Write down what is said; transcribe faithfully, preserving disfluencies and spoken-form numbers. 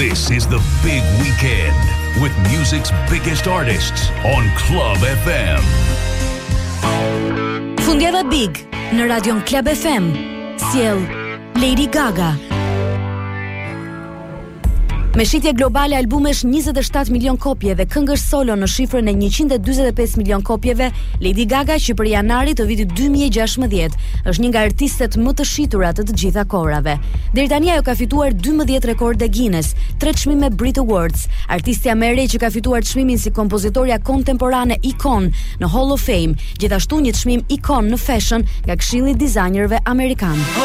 This is the big weekend with music's biggest artists on Club F M. Fundjava Big në radion Club F M. Sjell Lady Gaga. Me shitje globale albumesh njëzet e shtatë milion kopje dhe këngësh solo në shifrën e njëqind e dyzet e pesë milion kopjeve, Lady Gaga që për janari të vitit dy mijë e gjashtëdhjetë është një nga artistet më të shitura të të gjitha kohërave. Deri tani ajo ka fituar dymbëdhjetë rekorde Guinness, tre çmime Brit Awards, artistja më e re që ka fituar çmimin si kompozitorja kontemporane ikon në Hall of Fame, gjithashtu një çmim ikon në fashion nga Këshilli i Dizajnerëve Amerikan.